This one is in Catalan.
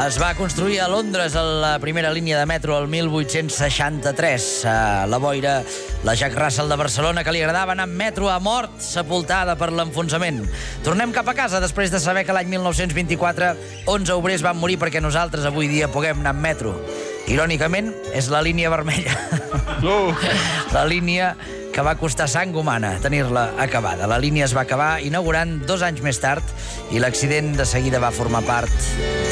Es va construir a Londres la primera línia de metro el 1863. La boira, la Jack Russell de Barcelona, que li agradava anar amb metro, ha mort, sepultada per l'enfonsament. Tornem cap a casa després de saber que l'any 1924 11 obrers van morir perquè nosaltres avui dia puguem anar amb metro. Irònicament, és la línia vermella. La línia que va costar sang humana tenir-la acabada. La línia es va acabar inaugurant 2 anys més tard i l'accident de seguida va formar part